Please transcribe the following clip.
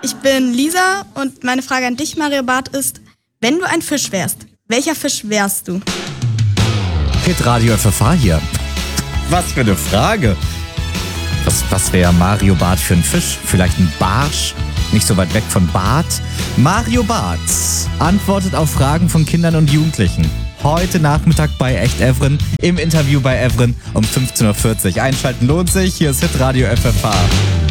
Ich bin Lisa und meine Frage an dich, Mario Barth, ist, wenn du ein Fisch wärst, welcher Fisch wärst du? Hitradio FFH hier. Was für eine Frage. Was wäre Mario Barth für ein Fisch? Vielleicht ein Barsch? Nicht so weit weg von Bad? Mario Barth antwortet auf Fragen von Kindern und Jugendlichen. Heute Nachmittag bei Echt Evren, im Interview bei Evren um 15.40 Uhr. Einschalten lohnt sich, hier ist Hitradio FFH.